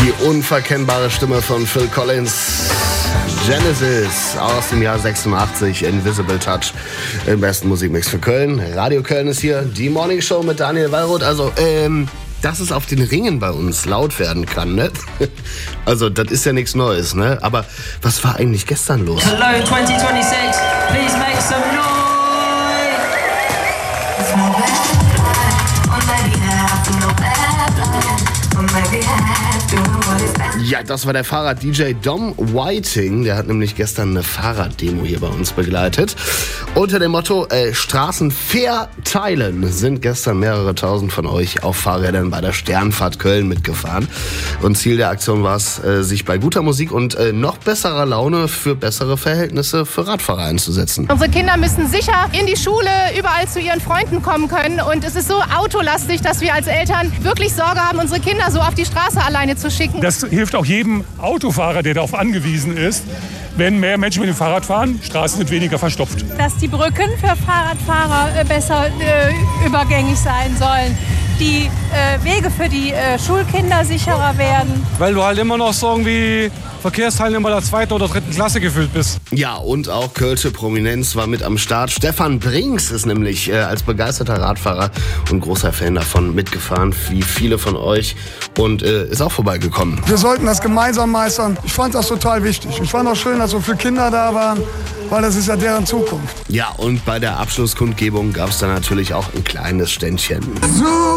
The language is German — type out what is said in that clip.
Die unverkennbare Stimme von Phil Collins. Genesis aus dem Jahr 86, Invisible Touch im besten Musikmix für Köln. Radio Köln ist hier, die Morning Show mit Daniel Wallroth. Also, dass es auf den Ringen bei uns laut werden kann, ne? Also, das ist ja nichts Neues, ne? Aber was war eigentlich gestern los? Hello 2026, please make some noise! Ja, das war der Fahrrad-DJ Dom Whiting. Der hat nämlich gestern eine Fahrraddemo hier bei uns begleitet. Unter dem Motto Straßen fair teilen sind gestern mehrere tausend von euch auf Fahrrädern bei der Sternfahrt Köln mitgefahren. Und Ziel der Aktion war es, sich bei guter Musik und noch besserer Laune für bessere Verhältnisse für Radfahrer einzusetzen. Unsere Kinder müssen sicher in die Schule, überall zu ihren Freunden kommen können. Und es ist so autolastig, dass wir als Eltern wirklich Sorge haben, unsere Kinder so auf die Straße alleine zu schicken. Das hilft auch jedem Autofahrer, der darauf angewiesen ist. Wenn mehr Menschen mit dem Fahrrad fahren, Straßen sind weniger verstopft. Dass die Brücken für Fahrradfahrer besser übergängig sein sollen. Die Wege für die Schulkinder sicherer werden. Weil du halt immer noch so irgendwie Verkehrsteilnehmer der 2. oder 3. Klasse gefühlt bist. Ja, und auch Kölsche Prominenz war mit am Start. Stefan Brinks ist nämlich als begeisterter Radfahrer und großer Fan davon mitgefahren, wie viele von euch, und ist auch vorbeigekommen. Wir sollten das gemeinsam meistern. Ich fand das total wichtig. Ich fand auch schön, dass so viele Kinder da waren, weil das ist ja deren Zukunft. Ja, und bei der Abschlusskundgebung gab es dann natürlich auch ein kleines Ständchen. So